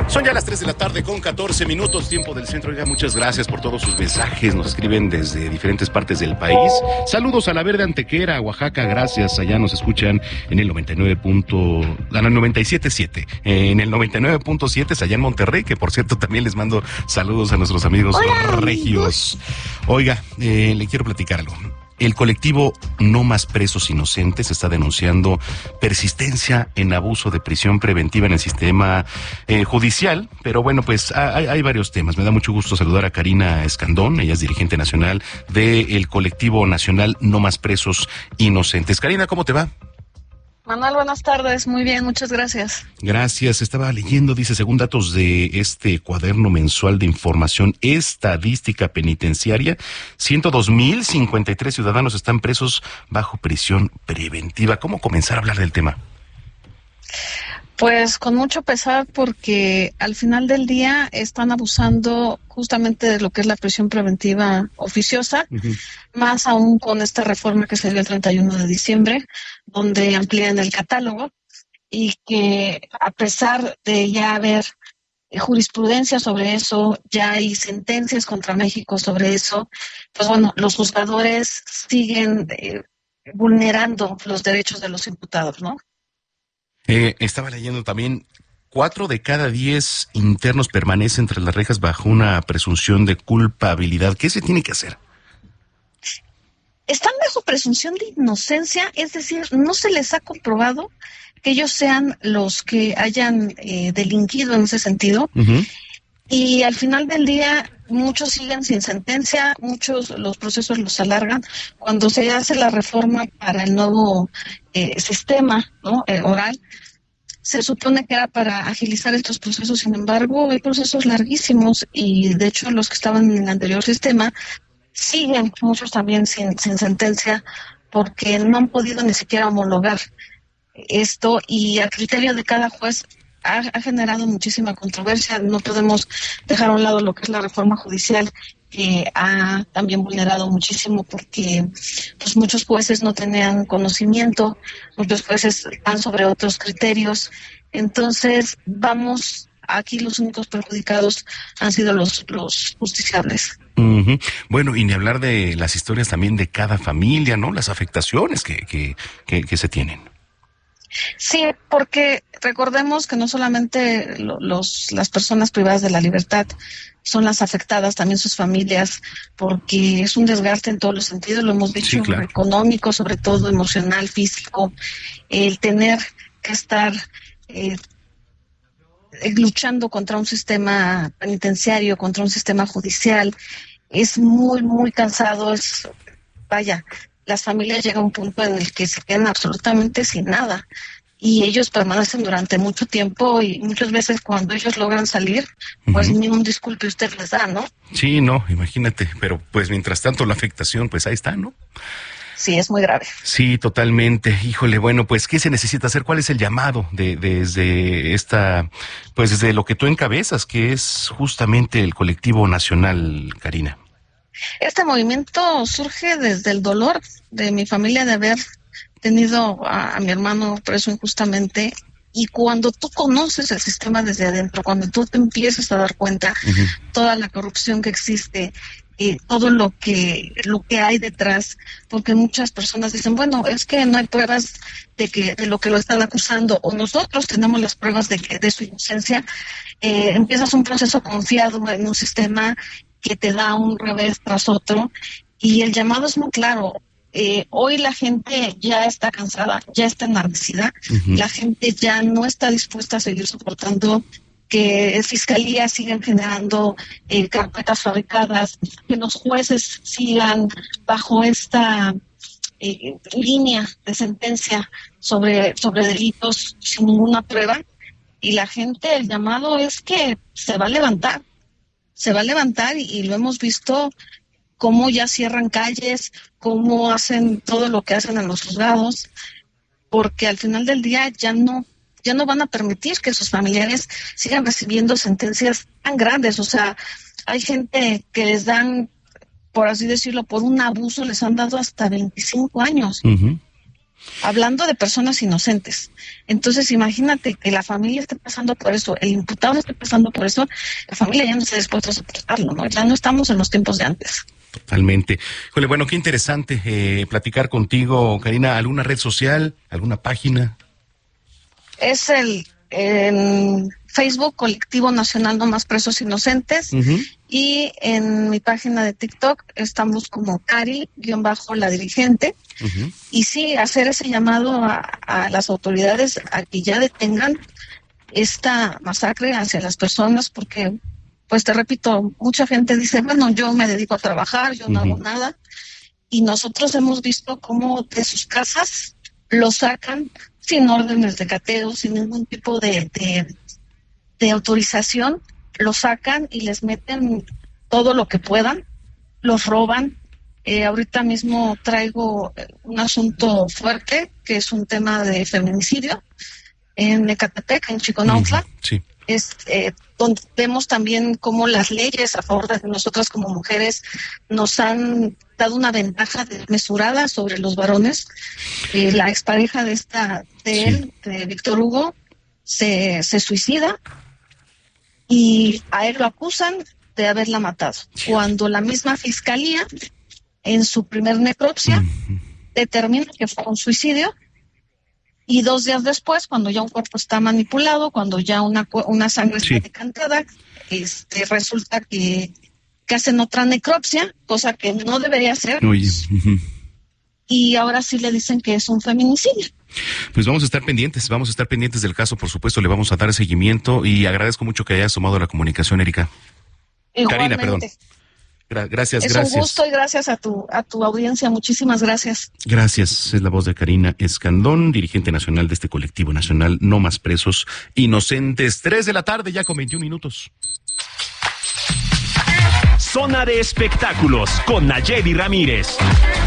Son ya las 3 de la tarde con 14 minutos, tiempo del centro. Oiga, muchas gracias por todos sus mensajes. Nos escriben desde diferentes partes del país. Saludos a La Verde Antequera, Oaxaca. Gracias. Allá nos escuchan en el 97.7. En el 99.7 allá en Monterrey, que por cierto también les mando saludos a nuestros amigos regios. Oiga, le quiero platicar algo. El colectivo No Más Presos Inocentes está denunciando persistencia en abuso de prisión preventiva en el sistema judicial, pero bueno, pues hay varios temas. Me da mucho gusto saludar a Karina Escandón, ella es dirigente nacional del colectivo nacional No Más Presos Inocentes. Karina, ¿cómo te va? Manuel, buenas tardes. Muy bien, muchas gracias. Gracias. Estaba leyendo, dice, según datos de este cuaderno mensual de información estadística penitenciaria, 102,053 ciudadanos están presos bajo prisión preventiva. ¿Cómo comenzar a hablar del tema? Pues con mucho pesar, porque al final del día están abusando justamente de lo que es la prisión preventiva oficiosa, más aún con esta reforma que se dio el 31 de diciembre, donde amplían el catálogo y que a pesar de ya haber jurisprudencia sobre eso, ya hay sentencias contra México sobre eso, pues bueno, los juzgadores siguen vulnerando los derechos de los imputados, ¿no? Estaba leyendo también, 4 de cada 10 internos permanecen entre las rejas bajo una presunción de culpabilidad. ¿Qué se tiene que hacer? Están bajo presunción de inocencia, es decir, no se les ha comprobado que ellos sean los que hayan delinquido en ese sentido. Y al final del día, muchos siguen sin sentencia, muchos los procesos los alargan. Cuando se hace la reforma para el nuevo sistema, ¿no? Oral, se supone que era para agilizar estos procesos. Sin embargo, hay procesos larguísimos y de hecho los que estaban en el anterior sistema siguen muchos también sin sentencia, porque no han podido ni siquiera homologar esto, y a criterio de cada juez ha generado muchísima controversia. No podemos dejar a un lado lo que es la reforma judicial, que ha también vulnerado muchísimo, porque pues muchos jueces no tenían conocimiento, muchos jueces van sobre otros criterios. Entonces, aquí los únicos perjudicados han sido los justiciables. Bueno, y ni hablar de las historias también de cada familia, ¿no? Las afectaciones que se tienen. Sí, porque recordemos que no solamente las personas privadas de la libertad son las afectadas, también sus familias, porque es un desgaste en todos los sentidos, lo hemos dicho, sí, claro, económico, sobre todo emocional, físico, el tener que estar luchando contra un sistema penitenciario, contra un sistema judicial, es muy, muy cansado. Las familias llegan a un punto en el que se quedan absolutamente sin nada, y ellos permanecen durante mucho tiempo, y muchas veces cuando ellos logran salir, pues ni un disculpe usted les da, ¿no? Sí, no, imagínate, pero pues mientras tanto la afectación, pues ahí está, ¿no? Sí, es muy grave. Sí, totalmente. Híjole, bueno, pues ¿qué se necesita hacer? ¿Cuál es el llamado desde desde lo que tú encabezas, que es justamente el colectivo nacional, Karina? Este movimiento surge desde el dolor de mi familia de haber tenido a mi hermano preso injustamente, y cuando tú conoces el sistema desde adentro, cuando tú te empiezas a dar cuenta toda la corrupción que existe, todo lo que hay detrás, porque muchas personas dicen, bueno, es que no hay pruebas de lo que lo están acusando, o nosotros tenemos las pruebas de su inocencia. Empiezas un proceso confiado en un sistema que te da un revés tras otro, y el llamado es muy claro. Hoy la gente ya está cansada, ya está enardecida, la gente ya no está dispuesta a seguir soportando que fiscalías sigan generando carpetas fabricadas, que los jueces sigan bajo esta línea de sentencia sobre delitos sin ninguna prueba, y la gente, el llamado es que se va a levantar, y lo hemos visto cómo ya cierran calles, cómo hacen todo lo que hacen en los juzgados, porque al final del día ya no van a permitir que sus familiares sigan recibiendo sentencias tan grandes. O sea, hay gente que les dan, por así decirlo, por un abuso les han dado hasta 25 años. hablando de personas inocentes. Entonces, imagínate que la familia esté pasando por eso, el imputado esté pasando por eso, la familia ya no está dispuesta a soportarlo, ¿no? Ya no estamos en los tiempos de antes. Totalmente. Híjole, bueno, qué interesante platicar contigo, Karina. ¿Alguna red social, alguna página? Es en Facebook, Colectivo Nacional No Más Presos Inocentes, y en mi página de TikTok estamos como Cari-la dirigente, y sí, hacer ese llamado a las autoridades a que ya detengan esta masacre hacia las personas, porque, pues te repito, mucha gente dice, bueno, yo me dedico a trabajar, yo no hago nada, y nosotros hemos visto cómo de sus casas lo sacan sin órdenes de cateo, sin ningún tipo de autorización, lo sacan y les meten todo lo que puedan, los roban. Ahorita mismo traigo un asunto fuerte, que es un tema de feminicidio, en Ecatepec, en Chiconautla. Sí. Donde vemos también cómo las leyes a favor de nosotras como mujeres nos han dado una ventaja desmesurada sobre los varones. La expareja de él, de Víctor Hugo, se suicida y a él lo acusan de haberla matado, cuando la misma fiscalía en su primer necropsia determina que fue un suicidio. Y 2 días después, cuando ya un cuerpo está manipulado, cuando ya una sangre está decantada, resulta que hacen otra necropsia, cosa que no debería ser. Y ahora sí le dicen que es un feminicidio. Pues vamos a estar pendientes del caso, por supuesto, le vamos a dar seguimiento y agradezco mucho que hayas tomado la comunicación, Erika. Igualmente. Karina, perdón. Gracias. Es un gusto y gracias a tu audiencia. Muchísimas gracias. Gracias. Es la voz de Karina Escandón, dirigente nacional de este colectivo nacional No Más Presos Inocentes. 3 de la tarde, ya con 21 minutos. Zona de espectáculos con Nayeli Ramírez.